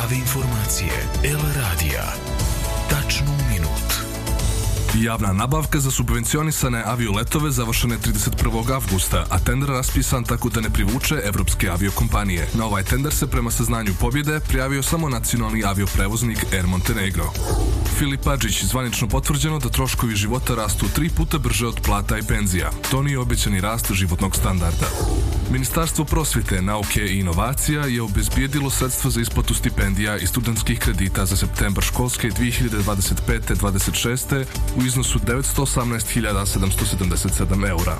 Ave informacije El Radija. Tačno u minut. Javna nabavka za subvencionisane avioletove završena je 31. avgusta, a tender raspisan tako da ne privuče evropske aviokompanije. Na ovaj tender se prema saznanju pobjede prijavio samo nacionalni avioprevoznik Air Montenegro. Filip Adžić, zvanično potvrđeno da troškovi života rastu 3 puta brže od plata i penzija. To nije obećani rast životnog standarda. Ministarstvo prosvjete, nauke i inovacija je obezbijedilo sredstva za isplatu stipendija i studentskih kredita za septembar školske 2025-26 u iznosu 918.777 eura.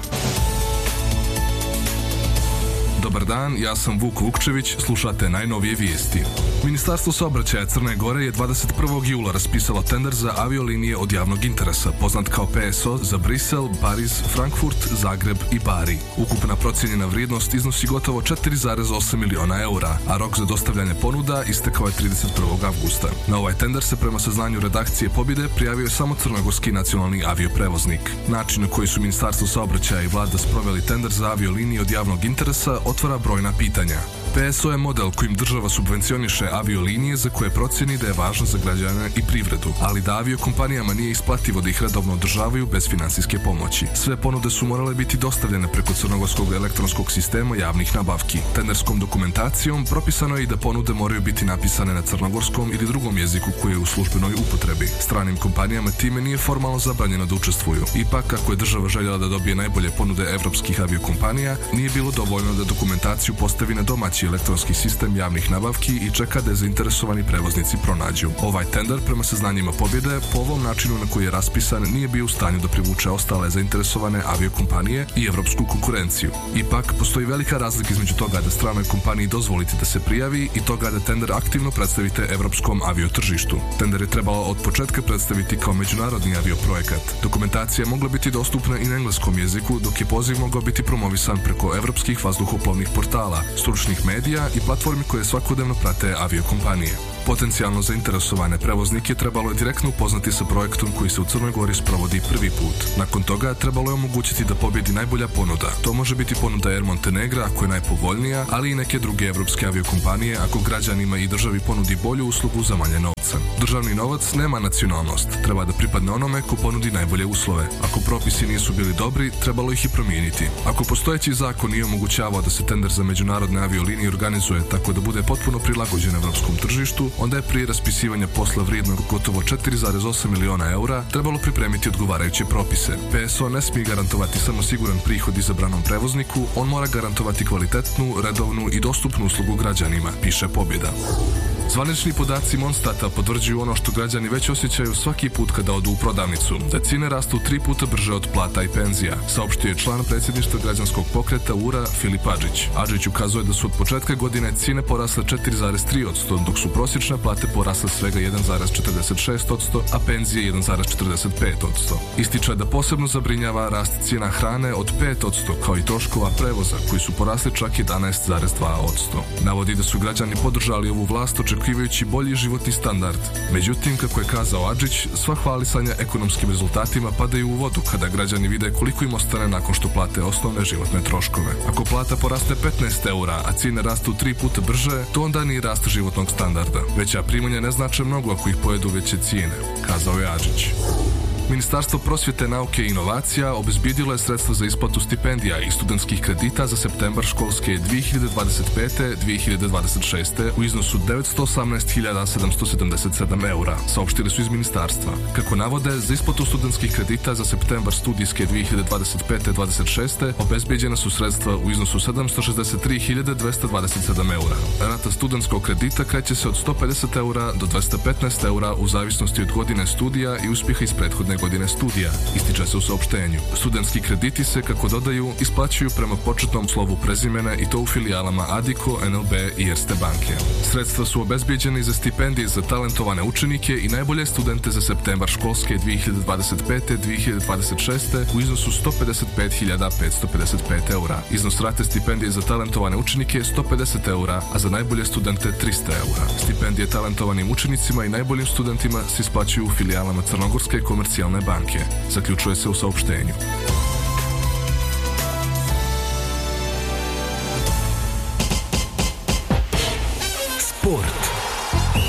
Dobar dan, ja sam Vuk Vukčević, slušate najnovije vijesti. Ministarstvo saobraćaja Crne Gore je 21. jula raspisalo tender za aviolinije od javnog interesa, poznat kao PSO, za Brisel, Pariz, Frankfurt, Zagreb i Bari. Ukupna procijenjena vrijednost iznosi gotovo 4,8 miliona eura, a rok za dostavljanje ponuda istekao je 31. avgusta. Na ovaj tender se prema saznanju redakcije Pobjede prijavio samo crnogorski nacionalni avioprevoznik. Način na koji su Ministarstvo saobraćaja i vlada sproveli tender za aviolinije od javnog interesa otvara brojna pitanja. PSO je model kojim država subvencioniše aviolinije za koje procjeni da je važno za građane i privredu, ali da aviokompanijama nije isplativo da ih redovno održavaju bez finansijske pomoći. Sve ponude su morale biti dostavljene preko crnogorskog elektronskog sistema javnih nabavki. Tenderskom dokumentacijom propisano je i da ponude moraju biti napisane na crnogorskom ili drugom jeziku koji je u službenoj upotrebi. Stranim kompanijama time nije formalno zabranjeno da učestvuju. Ipak, ako je država željela da dobije najbolje ponude evropskih aviokompanija, nije bilo dovoljno da dokumentaciju postavi na domaći elektronski sistem javnih nabavki i čeka da je zainteresovani prevoznici pronađu. Ovaj tender, prema saznanjima Pobjede, po ovom načinu na koji je raspisan, nije bio u stanju da privuče ostale zainteresovane aviokompanije i evropsku konkurenciju. Ipak, postoji velika razlika između toga da stranoj kompaniji dozvolite da se prijavi i toga da tender aktivno predstavite evropskom aviotržištu. Tender je trebalo od početka predstaviti kao međunarodni avioprojekat. Dokumentacija mogla biti dostupna i na engleskom jeziku, dok je poziv mogao biti promovisan preko evropskih vazduhoplovnih portala, stručnih medija i platformi koje svakodnevno prate aviokompanije. Potencijalno zainteresovane prevoznike trebalo je direktno upoznati sa projektom koji se u Crnoj Gori sprovodi prvi put. Nakon toga trebalo je omogućiti da pobjedi najbolja ponuda. To može biti ponuda Air Montenegra ako je najpovoljnija, ali i neke druge evropske aviokompanije ako građanima i državi ponudi bolju uslugu za manje novca. Državni novac nema nacionalnost. Treba da pripadne onome ko ponudi najbolje uslove. Ako propisi nisu bili dobri, trebalo ih i promijeniti. Ako postojeći zakon nije omogućavao da se tender za međunarodne aviolinije organizuje tako da bude potpuno prilagođen evropskom tržištu, onda je prije raspisivanja posla vrijednog gotovo 4,8 miliona eura trebalo pripremiti odgovarajuće propise. PSO ne smije garantovati samo siguran prihod izabranom prevozniku, on mora garantovati kvalitetnu, redovnu i dostupnu uslugu građanima, piše Pobjeda. Zvanični podaci Monstata potvrđuju ono što građani već osjećaju svaki put kada odu u prodavnicu, da cijene rastu 3 puta brže od plata i penzija, saopštio je član predsjedništva građanskog pokreta URA Filip Adžić. Adžić ukazuje da su od početka godine cijene porasle 4,3%, dok su prosječne plate porasle svega 1,46%, a penzije 1,45%. Ističe da posebno zabrinjava rast cijena hrane od 5%, kao i troškova prevoza, koji su porasli čak 11,2%. Navodi da su građani podržali ovu vlast očekivajući bolji životni standard. Međutim, kako je kazao Adžić, sva hvalisanja ekonomskim rezultatima padaju u vodu kada građani vide koliko im ostane nakon što plate osnovne životne troškove. Ako plata poraste 15 eura, a cijene rastu 3 puta brže, to onda nije rast životnog standarda. Veća primanja ne znače mnogo ako ih pojedu veće cijene, kazao je Adžić. Ministarstvo prosvjete, nauke i inovacija obezbijedilo je sredstva za isplatu stipendija i studentskih kredita za septembar školske 2025-2026 u iznosu 918.777 eura, saopštili su iz ministarstva. Kako navode, za isplatu studentskih kredita za septembar studijske 2025-26 obezbijeđena su sredstva u iznosu 763.227 eura. Rata studentskog kredita kreće se od 150 eura do 215 eura u zavisnosti od godine studija i uspjeha iz prethodne godine studija, ističe se u saopštenju. Studentski krediti se, kako dodaju, isplaćuju prema početnom slovu prezimena i to u filijalama Adiko, NLB i Erste banke. Sredstva su obezbijeđene za stipendije za talentovane učenike i najbolje studente za septembar školske 2025-2026 u iznosu 155.555 eura. Iznos rate stipendije za talentovane učenike je 150 eura, a za najbolje studente 300 eura. Stipendije talentovanim učenicima i najboljim studentima se isplaćuju u filijalama Crnogorske komercijalne banke, zaključuje se u saopštenju. Sport.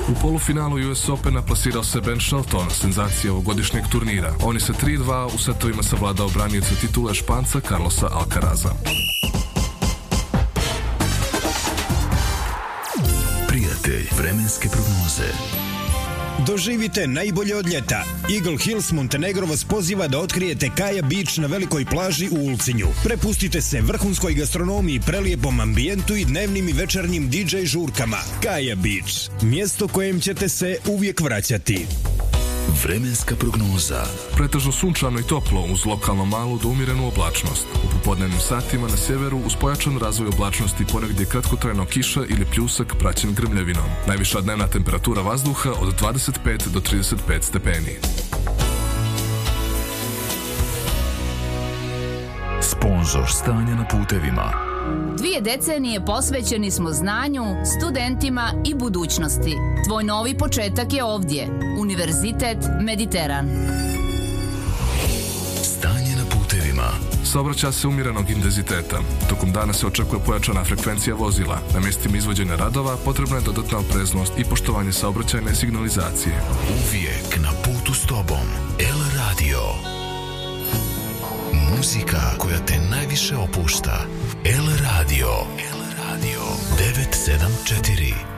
U polufinalu US Opena plasirao se Ben Shelton, senzacija ovogodišnjeg turnira. On je sa 3-2 u setovima savladao branioca titule Španca Carlosa Alcaraza. Prijatelj vremenske prognoze. Doživite najbolje od ljeta. Eagle Hills Montenegro vas poziva da otkrijete Kaja Beach na velikoj plaži u Ulcinju. Prepustite se vrhunskoj gastronomiji, prelijepom ambijentu i dnevnim i večernjim DJ žurkama. Kaja Beach. Mjesto kojem ćete se uvijek vraćati. Vremenska prognoza. Pretežno sunčano i toplo uz lokalno malu do umjerenu oblačnost. U popodnevnim satima na sjeveru uz pojačan razvoj oblačnosti ponegdje kratkotrajno kiša ili pljusak praćen grmljavinom. Najviša dnevna temperatura vazduha od 25 do 35 stepeni. Sponzor stanja na putevima. 2 decenije posvećeni smo znanju, studentima i budućnosti. Tvoj novi početak je ovdje. Univerzitet Mediteran. Stanje na putevima. Saobraćaj se umjerenog intenziteta. Tokom dana se očekuje pojačana frekvencija vozila. Na mjestima izvođenja radova potrebna je dodatna opreznost i poštovanje saobraćajne signalizacije. Uvijek na putu s tobom. El Radio. Muzika koja te najviše opušta. El Radio. 974.